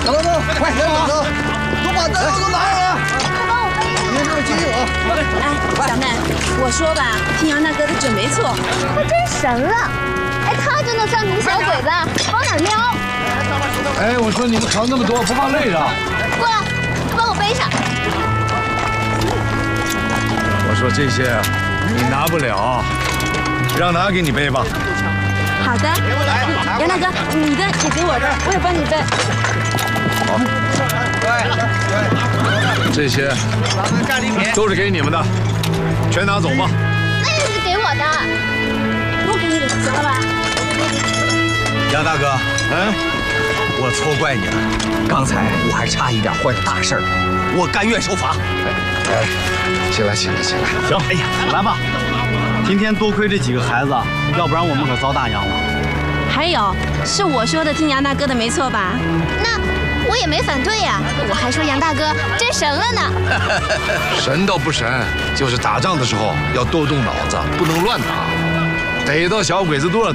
走，快点走，都把弹药都拿上来。别这么激动啊！ 哎，小妹，我说吧，听杨大哥的准没错， 他真神了。哎，他就能算你们小鬼子，往哪瞄？ 哎，我说你们扛那么多，不怕累着？ 过来，帮我背上。 我说这些你拿不了，让他给你背吧。 好的，杨大哥，你的也给我的，我也帮你背。 好，这些都是给你们的，全拿走吧。 那也是给我的， 都给你的，行了吧？ 杨大哥，我错怪你了，刚才我还差一点坏了大事儿，我甘愿受罚。 起来。 行，哎呀，来吧，今天多亏这几个孩子，要不然我们可遭大殃了。 还有，是我说的，听杨大哥的没错吧？ 那我也没反对呀，我还说杨大哥真神了呢。 神倒不神，就是打仗的时候要多动脑子，不能乱打，逮到小鬼子多了